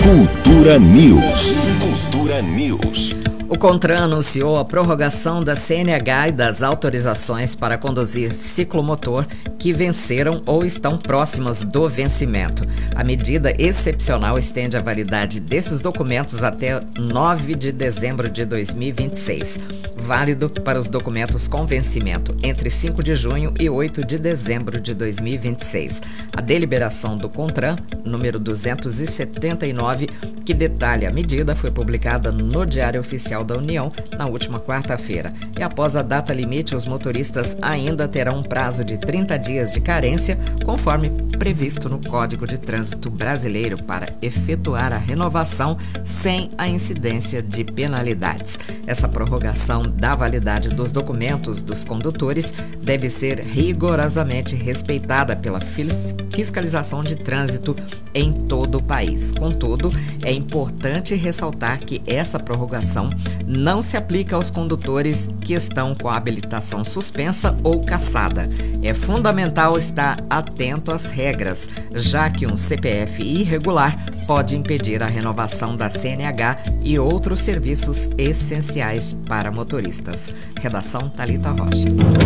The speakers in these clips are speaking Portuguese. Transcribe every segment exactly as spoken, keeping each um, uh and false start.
Cultura News. Cultura News. O CONTRAN anunciou a prorrogação da C N H e das autorizações para conduzir ciclomotor que venceram ou estão próximas do vencimento. A medida excepcional estende a validade desses documentos até nove de dezembro de dois mil e vinte e seis, válido para os documentos com vencimento entre cinco de junho e oito de dezembro de dois mil e vinte e seis. A deliberação do CONTRAN, número duzentos e setenta e nove, que detalha a medida, foi publicada no Diário Oficial da União na última quarta-feira. E após a data limite, os motoristas ainda terão um prazo de trinta dias de carência, conforme previsto no Código de Trânsito Brasileiro, para efetuar a renovação sem a incidência de penalidades. Essa prorrogação da validade dos documentos dos condutores deve ser rigorosamente respeitada pela fiscalização de trânsito em todo o país. Contudo, é importante ressaltar que essa prorrogação não se aplica aos condutores que estão com a habilitação suspensa ou cassada. É fundamental estar atento às regras, já que um C P F irregular pode impedir a renovação da C N H e outros serviços essenciais para motoristas. Redação Thalita Rocha.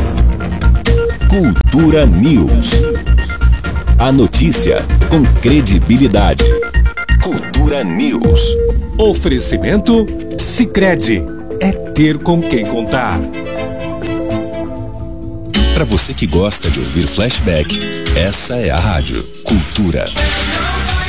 Cultura News. A notícia com credibilidade. Cultura News. Oferecimento Sicredi. É ter com quem contar. Para você que gosta de ouvir flashback, essa é a rádio Cultura.